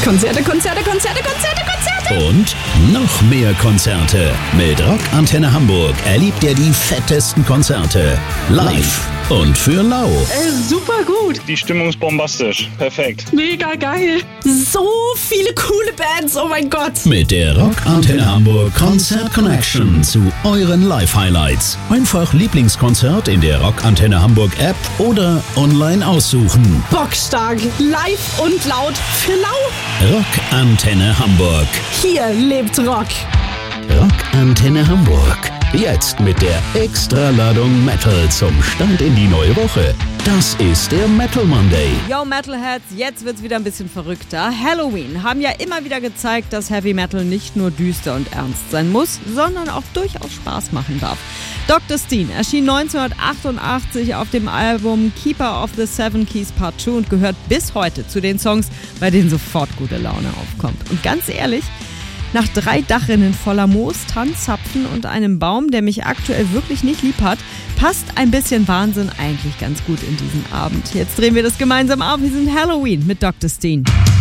Konzerte, Konzerte, Konzerte, Konzerte, Konzerte. Und noch mehr Konzerte. Mit Rock Antenne Hamburg erlebt ihr die fettesten Konzerte. Live und für lau. Super gut. Die Stimmung ist bombastisch. Perfekt. Mega geil. So viele coole Bands, oh mein Gott. Mit der Rock Antenne Hamburg Konzert Connection zu euren Live-Highlights. Einfach Lieblingskonzert in der Rock Antenne Hamburg App oder online aussuchen. Bockstark. Live und laut für lau. Rock Antenne Hamburg. Hier lebt Rock. Rock Antenne Hamburg. Jetzt mit der Extraladung Metal zum Start in die neue Woche. Das ist der Metal Monday. Yo Metalheads, jetzt wird's wieder ein bisschen verrückter. Halloween haben ja immer wieder gezeigt, dass Heavy Metal nicht nur düster und ernst sein muss, sondern auch durchaus Spaß machen darf. Dr. Steen erschien 1988 auf dem Album Keeper of the Seven Keys Part 2 und gehört bis heute zu den Songs, bei denen sofort gute Laune aufkommt. Und ganz ehrlich, nach 3 Dachrinnen voller Moos, Tannenzapfen und einem Baum, der mich aktuell wirklich nicht lieb hat, passt ein bisschen Wahnsinn eigentlich ganz gut in diesen Abend. Jetzt drehen wir das gemeinsam auf. Wir sind Halloween mit Dr. Steen.